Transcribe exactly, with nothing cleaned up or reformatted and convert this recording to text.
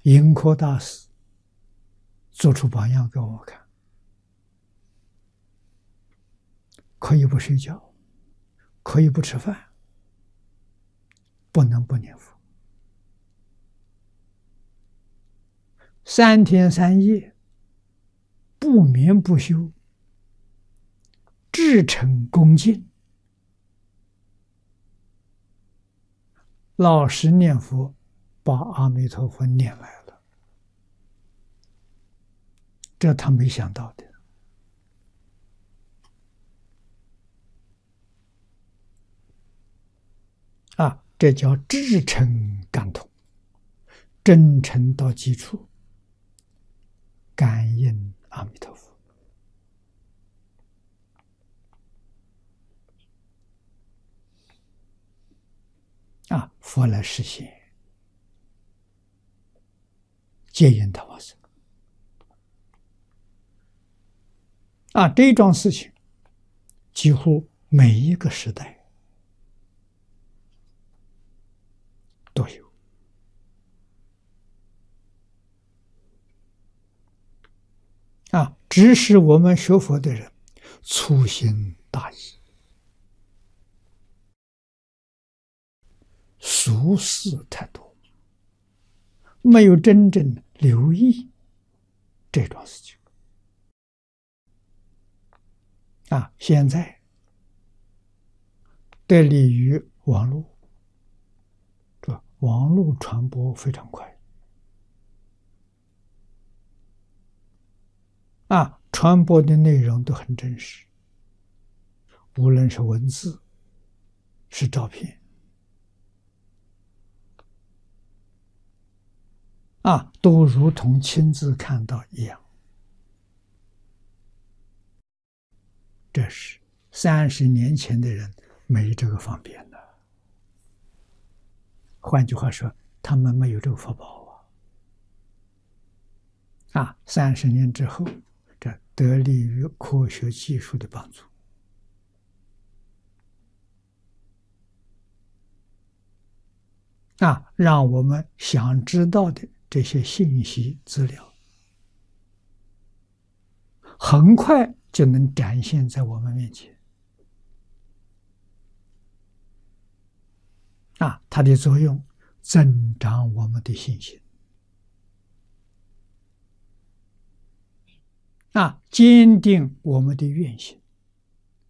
盈科大师做出榜样给我看，可以不睡觉，可以不吃饭，不能不念佛。三天三夜，不眠不休，至诚恭敬，老实念佛，把阿弥陀佛念来了，这他没想到的。啊，这叫至诚感通，真诚到基础，感应阿弥陀佛。啊，佛来实现，接引他往生。啊，这桩事情几乎每一个时代都有。啊，只是我们学佛的人粗心大意，俗事太多，没有真正留意这桩事情。啊，现在得力于网络，这网络传播非常快。啊，传播的内容都很真实，无论是文字，是照片，啊，都如同亲自看到一样。这是三十年前的人没这个方便的。换句话说，他们没有这个福报啊！啊，三十年之后，这得力于科学技术的帮助。啊，让我们想知道的这些信息资料，很快就能展现在我们面前。啊，它的作用增长我们的信心，啊，坚定我们的愿心。